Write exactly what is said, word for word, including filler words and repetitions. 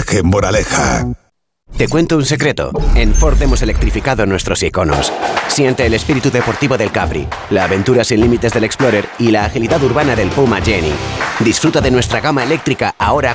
Mensaje moraleja. Te cuento un secreto. En Ford hemos electrificado nuestros iconos. Siente el espíritu deportivo del Capri, la aventura sin límites del Explorer y la agilidad urbana del Puma Jenny. Disfruta de nuestra gama eléctrica ahora